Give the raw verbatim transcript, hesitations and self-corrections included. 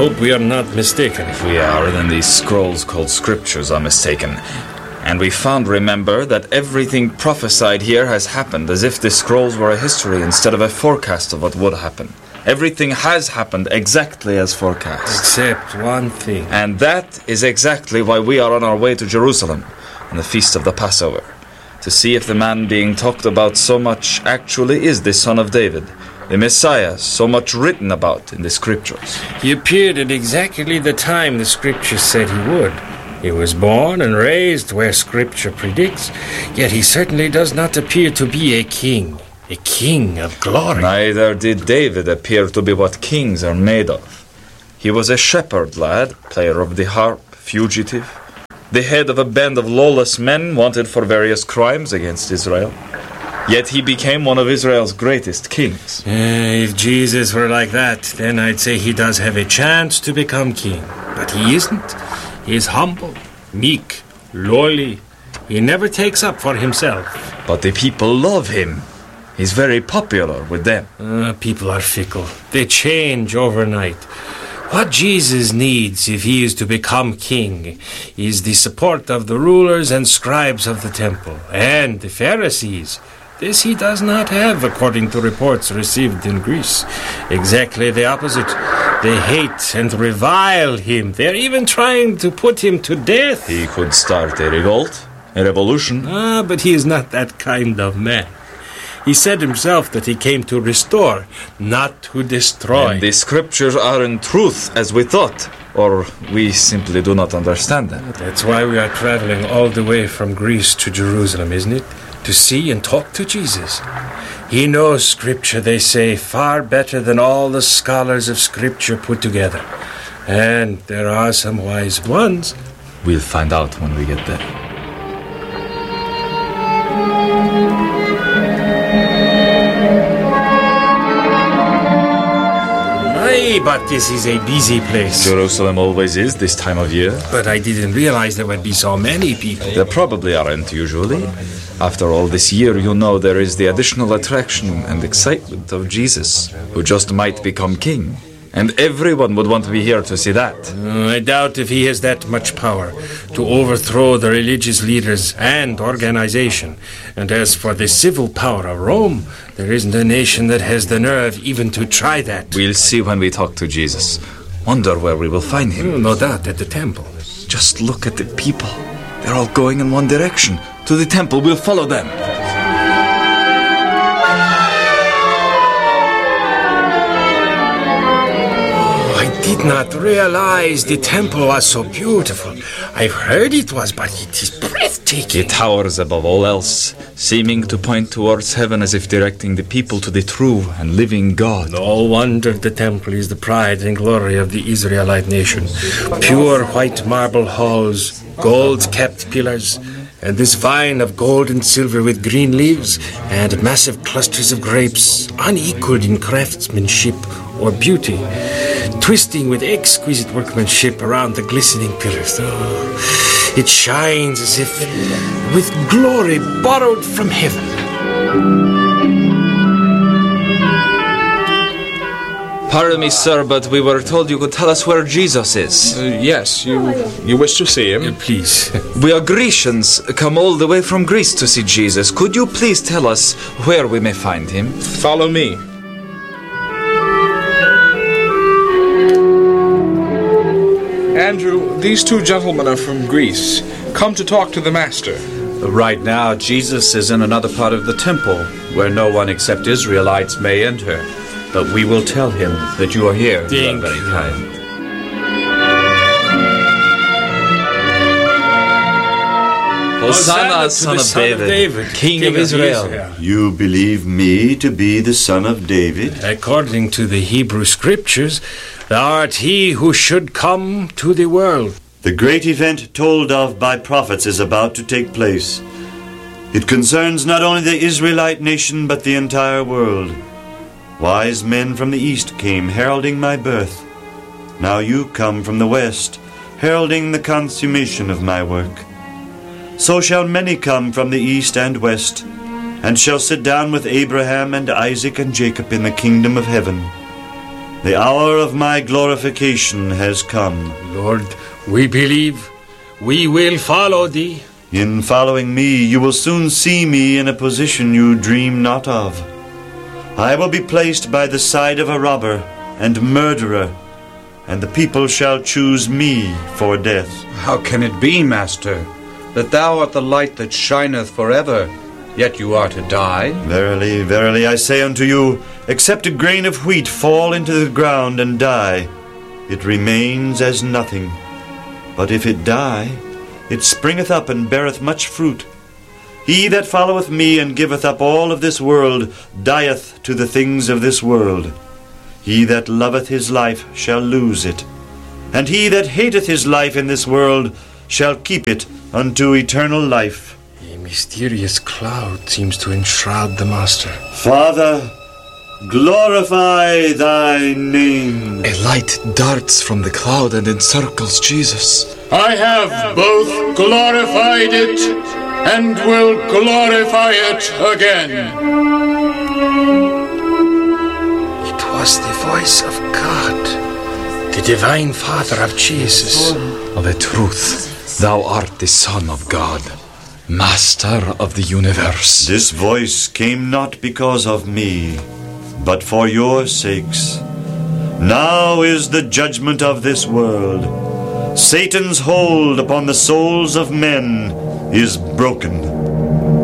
hope we are not mistaken. If we are, then these scrolls called scriptures are mistaken. And we found, remember, that everything prophesied here has happened, as if the scrolls were a history instead of a forecast of what would happen. Everything has happened exactly as forecast. Except one thing. And that is exactly why we are on our way to Jerusalem on the feast of the Passover, to see if the man being talked about so much actually is the son of David, the Messiah so much written about in the scriptures. He appeared at exactly the time the scriptures said he would. He was born and raised where scripture predicts, yet he certainly does not appear to be a king, a king of glory. Neither did David appear to be what kings are made of. He was a shepherd lad, player of the harp, fugitive, the head of a band of lawless men wanted for various crimes against Israel. Yet he became one of Israel's greatest kings. Uh, if Jesus were like that, then I'd say he does have a chance to become king. But he isn't. He is humble, meek, lowly. He never takes up for himself. But the people love him. He's very popular with them. Uh, people are fickle. They change overnight. What Jesus needs if he is to become king is the support of the rulers and scribes of the temple and the Pharisees. This he does not have, according to reports received in Greece. Exactly the opposite. They hate and revile him. They're even trying to put him to death. He could start a revolt, a revolution. Ah, but he is not that kind of man. He said himself that he came to restore, not to destroy. And the scriptures are in truth as we thought, or we simply do not understand them. That's why we are traveling all the way from Greece to Jerusalem, isn't it? To see and talk to Jesus. He knows Scripture, they say, far better than all the scholars of Scripture put together. And there are some wise ones. We'll find out when we get there. Aye, but this is a busy place. Jerusalem always is this time of year. But I didn't realize there would be so many people. There probably aren't usually. After all this year, you know, there is the additional attraction and excitement of Jesus, who just might become king. And everyone would want to be here to see that. Uh, I doubt if he has that much power to overthrow the religious leaders and organization. And as for the civil power of Rome, there isn't a nation that has the nerve even to try that. We'll see when we talk to Jesus. Wonder where we will find him. No doubt at the temple. Just look at the people. They're all going in one direction. To the temple, we'll follow them. I did not realize the temple was so beautiful. I've heard it was, but it is breathtaking. It towers above all else, seeming to point towards heaven as if directing the people to the true and living God. No wonder the temple is the pride and glory of the Israelite nation. Pure white marble halls, gold-capped pillars, and this vine of gold and silver with green leaves, and massive clusters of grapes, unequaled in craftsmanship or beauty, twisting with exquisite workmanship around the glistening pillars. Oh, it shines as if with glory borrowed from heaven. Pardon me, sir, but we were told you could tell us where Jesus is. Uh, yes, you you wish to see him? Uh, please. We are Grecians, come all the way from Greece to see Jesus. Could you please tell us where we may find him? Follow me. Andrew, these two gentlemen are from Greece. Come to talk to the master. Right now, Jesus is in another part of the temple, where no one except Israelites may enter. But we will tell him that you are here. You are very kind. Hosanna, son of David, King of Israel. You believe me to be the son of David? According to the Hebrew Scriptures, thou art he who should come to the world. The great event told of by prophets is about to take place. It concerns not only the Israelite nation, but the entire world. Wise men from the east came heralding my birth. Now you come from the west, heralding the consummation of my work. So shall many come from the east and west, and shall sit down with Abraham and Isaac and Jacob in the kingdom of heaven. The hour of my glorification has come. Lord, we believe. We will follow thee. In following me, you will soon see me in a position you dream not of. I will be placed by the side of a robber and murderer, and the people shall choose me for death. How can it be, Master, that thou art the light that shineth forever, yet you are to die? Verily, verily, I say unto you, except a grain of wheat fall into the ground and die, it remains as nothing. But if it die, it springeth up and beareth much fruit. He that followeth me and giveth up all of this world dieth to the things of this world. He that loveth his life shall lose it, and he that hateth his life in this world shall keep it unto eternal life. A mysterious cloud seems to enshroud the Master. Father, glorify thy name. A light darts from the cloud and encircles Jesus. I have both glorified it and will glorify it again. It was the voice of God, the divine Father of Jesus. Of a truth, thou art the Son of God, Master of the universe. This voice came not because of me, but for your sakes. Now is the judgment of this world. Satan's hold upon the souls of men is broken.